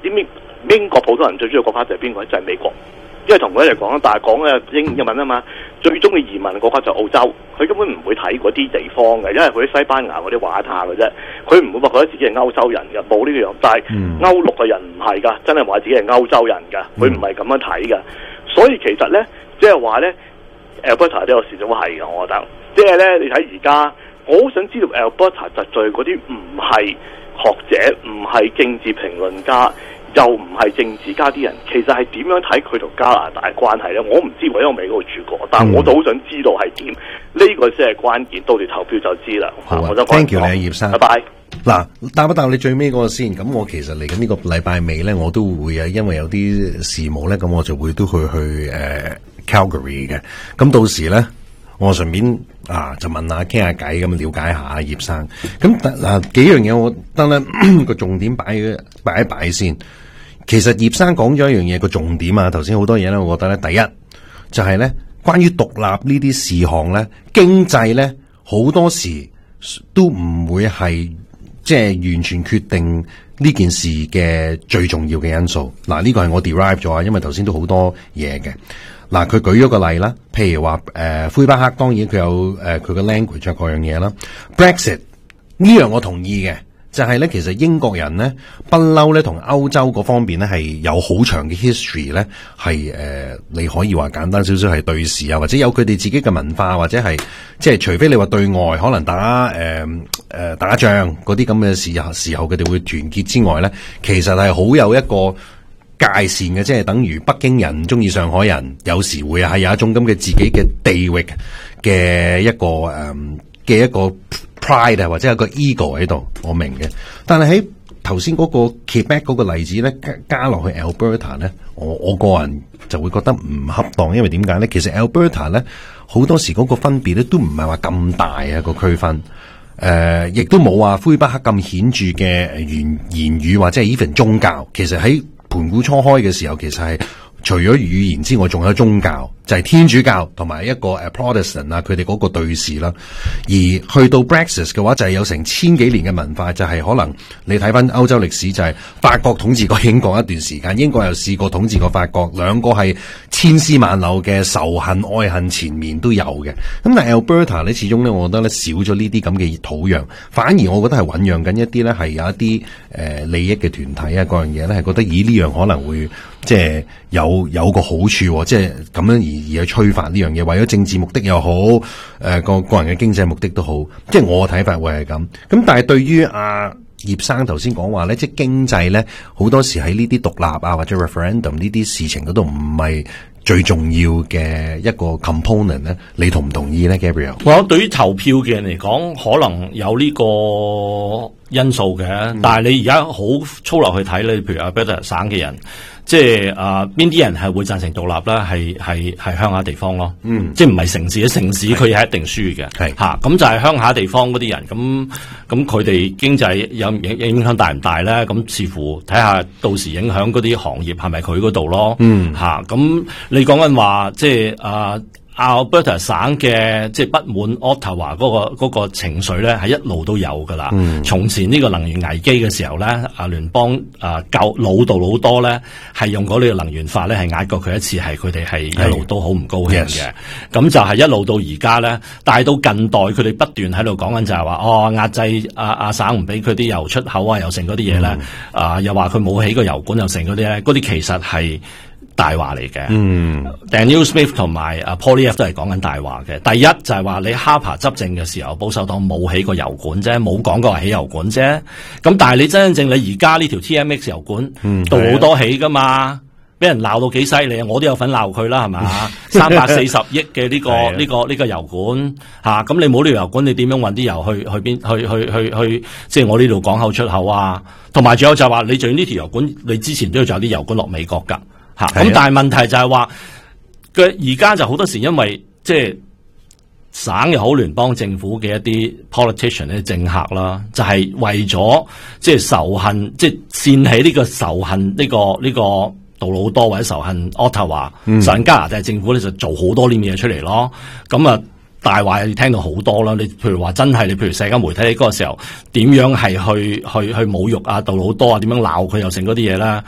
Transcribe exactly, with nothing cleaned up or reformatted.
英英國普通人最中意國家就係邊個？就係、是、美國。因為同佢嚟講，但係講嘅英英文啊嘛，最中意移民嘅國家就澳洲，佢根本唔會睇嗰啲地方嘅，因為佢啲西班牙嗰啲玩下嘅啫，佢唔會話覺得自己係歐洲人嘅，冇呢個樣。但係歐陸嘅人唔係㗎，真係話自己係歐洲人㗎，佢唔係咁樣睇㗎。所以其實咧，即係話咧 Alberta 呢個事都係嘅，我覺得。即係咧，你睇而家，我好想知道 Alberta 實在嗰啲唔係學者，唔係政治評論家。又唔係政治家啲人，其實係點樣睇佢同加拿大關係咧？我唔知，因為我未嗰度住過，但我都好想知道係點。呢、嗯這個先係關鍵，到時投票就知啦。 好啊， 我都 thank you 你葉生， 拜拜。 嗱，答一答你最尾嗰個先。咁我其實嚟緊呢個禮拜尾咧，我都會啊，因為有啲事務咧，咁我就會都去去誒、呃、Calgary 嘅。咁到時咧，我順便啊就問下傾下偈，咁了解下葉生。咁嗱、啊、幾樣嘢，我覺得咧個重點擺擺一擺先。其實葉生講咗一樣嘢個重點啊，頭先好多嘢咧，我覺得咧，第一就係、是、咧，關於獨立呢啲事項咧，經濟咧好多時都唔會係即係完全決定呢件事嘅最重要嘅因素。嗱，呢個係我 derive 咗啊，因為頭先都好多嘢嘅。嗱，佢舉咗個例啦，譬如話誒、呃、魁北克，當然佢有誒佢嘅 language 各樣嘢啦。Brexit 呢樣我同意嘅。就係咧，其實英國人咧不嬲咧，同歐洲嗰方面咧係有好長嘅 history 咧，係誒、呃、你可以話簡單少少係對視啊，或者有佢哋自己嘅文化，或者係即係除非你話對外可能打誒誒、呃、打仗嗰啲咁嘅時時候佢哋會團結之外咧，其實係好有一個界線嘅，即係等於北京人唔中意上海人，有時會係有一種咁嘅自己嘅地域嘅一個誒嘅、呃、一個。pride 或者有個 ego 喺度，我明嘅。但係喺頭先嗰個 Quebec 嗰個例子咧，加加落去 Alberta 咧，我我個人就會覺得唔恰當，因為點解咧？其實 Alberta 咧好多時嗰個分別咧都唔係話咁大啊個區分，誒、呃，亦都冇話魁北克咁顯著嘅言言語或者係 even 宗教。其實喺盤古初開嘅時候，其實係。除咗語言之外，仲有宗教，就係、是、天主教同埋一個誒 Protestant 啊，佢哋嗰個對視啦。而去到 Brexit 嘅話，就係、是、有成千幾年嘅文化，就係、是、可能你睇翻歐洲歷史，就係法國統治過英國一段時間，英國又試過統治過法國，兩個係千絲萬縷嘅仇恨愛恨纏綿都有嘅。咁但係 Alberta 咧，始終咧，我覺得咧少咗呢啲咁嘅土壤，反而我覺得係醞釀緊一啲咧係有一啲誒、呃、利益嘅團體啊，各樣嘢咧係覺得以呢樣可能會即係有。有個好處，即係咁樣而而去催發呢樣嘢，為咗政治目的又好，誒、呃、個個人嘅經濟目的都好，即係我嘅睇法會係咁。咁但係對於阿葉生頭先講話咧，即係經濟咧，好多時喺呢啲獨立啊或者 referendum 呢啲事情嗰度唔係最重要嘅一個 component 咧，你同唔同意咧 Gabriel？ 我對於投票嘅人嚟講，可能有呢個因素嘅、嗯，但係你而家好粗略去睇咧，譬如阿 Alberta 省嘅人。即係啊，邊、呃、啲人係會贊成獨立啦？係係係鄉下地方咯，嗯，即係唔係城市嘅城市，佢係一定輸嘅，係吓咁就係鄉下地方嗰啲人，咁咁佢哋經濟有影影響大唔大咧？咁似乎睇下到時影響嗰啲行業係咪佢嗰度咯，嗯吓咁你講緊話即係啊。呃Alberta 省嘅即係不滿 Ottawa 嗰個嗰個情緒咧，係一路都有噶啦。嗯，從前呢個能源危機嘅時候咧，啊聯邦啊舊老道老多咧，係用嗰呢個能源法咧，係壓過佢一次，係佢哋係一路都好唔高興嘅。咁就係一路到而家咧，但係到近代佢哋不斷喺度講緊就係話，哦壓制啊啊省唔俾佢啲油出口啊，又成嗰啲嘢咧，啊又話佢冇起個油管又成嗰啲咧，嗰啲其實係大話嚟嘅。嗯 Danielle Smith 同埋啊 Poilievre 都係講緊大話嘅。第一就係話你 Harper 執政嘅時候，保守黨冇起過油管啫，冇講過話起油管啫。咁但係你真正你而家呢條 T M X 油管，嗯，度好多起噶嘛，俾人鬧到幾犀利啊！我都有份鬧佢啦，係嘛？三百四十億嘅呢個呢、呢個呢、呢個油管吓，咁、啊、你冇呢條油管，你點樣運啲油去去邊去去去去？即係我呢度港口出口啊，同埋仲有就係話你仲要呢條油管，你之前都要仲有啲油管落美國噶。吓、啊，咁但係問題就係話，佢而家就好多時因為即係省又好聯邦政府嘅一啲 politician 咧政客啦，就係、是、為咗即係仇恨，即係煽起呢個仇恨呢、這個呢、這個杜魯多或者仇恨 Ottawa，上加拿大政府咧就做好多呢啲嘢出嚟咯，咁啊。大話你聽到好多啦，你譬如話真係你譬如社交媒體嗰個時候點樣係去去去侮辱啊杜魯多啊，點樣鬧佢又成嗰啲嘢啦，